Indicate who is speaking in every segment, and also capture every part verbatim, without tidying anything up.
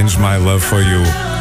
Speaker 1: Change My Love For You.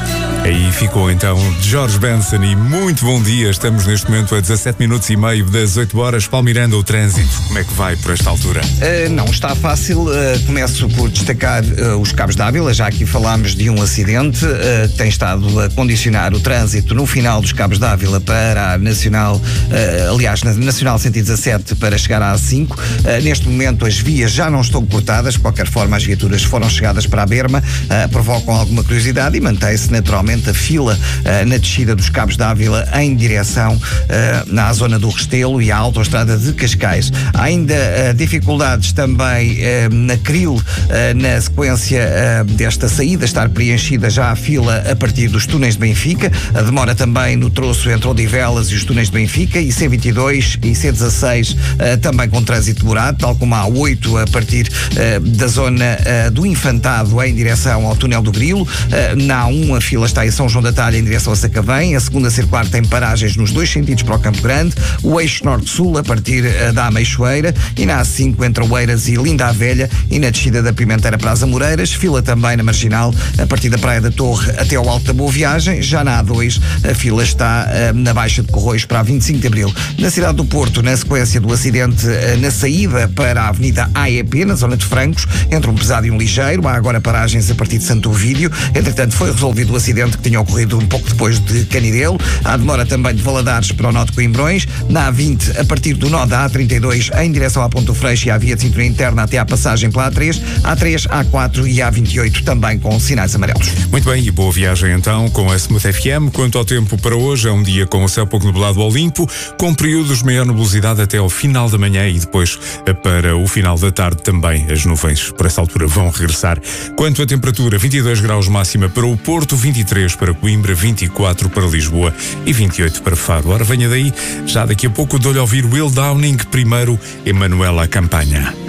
Speaker 1: Aí ficou então George Benson e muito bom dia. Estamos neste momento a dezassete minutos e meio das oito horas. Paulo Miranda, o trânsito, como é que vai por esta altura?
Speaker 2: Uh, não está fácil. Uh, começo por destacar uh, os Cabos d'Ávila. Já aqui falámos de um acidente uh, que tem estado a condicionar o trânsito no final dos Cabos d'Ávila para a Nacional, uh, aliás, na Nacional cento e dezassete para chegar à A cinco. Uh, neste momento as vias já não estão cortadas. De qualquer forma, as viaturas foram chegadas para a berma, uh, provocam alguma curiosidade e mantém-se naturalmente a fila uh, na descida dos Cabos d'Ávila em direção uh, na zona do Restelo e à autoestrada de Cascais. Há ainda uh, dificuldades também uh, na Cril, uh, na sequência uh, desta saída estar preenchida já a fila a partir dos túneis de Benfica. A demora também no troço entre Odivelas e os túneis de Benfica, e C vinte e dois e C dezasseis uh, também com trânsito demorado, tal como a A oito a partir uh, da zona uh, do Infantado em direção ao túnel do Grilo. Uh, na A um a fila está em São João da Talha em direção a Sacavém. A segunda circular tem paragens nos dois sentidos para o Campo Grande. O eixo norte-sul a partir uh, da Ameixoeira, e na A cinco entre Oeiras e Linda a Velha, e na descida da Pimenteira para as Amoreiras. Fila também na Marginal a partir da Praia da Torre até ao Alto da Boa Viagem. Já na A dois a fila está uh, na Baixa de Corroios para a vinte e cinco de Abril. Na cidade do Porto, na sequência do acidente uh, na saída para a Avenida A E P, na zona de Francos, entre um pesado e um ligeiro, há agora paragens a partir de Santo Ovídio. Entretanto, foi resolvido o acidente que tinha ocorrido um pouco depois de Canidelo. Há demora também de Valadares para o nó de Coimbrões. Na A vinte, a partir do nó da A trinta e dois em direção à Ponto Freixo e à via de cintura interna até à passagem pela A três, A três, A quatro e A vinte e oito também com sinais amarelos.
Speaker 1: Muito bem, e boa viagem então com a Smooth F M. Quanto ao tempo para hoje, é um dia com o céu pouco nublado ao limpo, com períodos de maior nebulosidade até ao final da manhã, e depois para o final da tarde também as nuvens por essa altura vão regressar. Quanto à temperatura, vinte e dois graus máxima para o Porto, vinte e três para Coimbra, vinte e quatro para Lisboa e vinte e oito para Faro. Ora, venha daí, já daqui a pouco dou-lhe a ouvir Will Downing, primeiro Emanuela Campanha.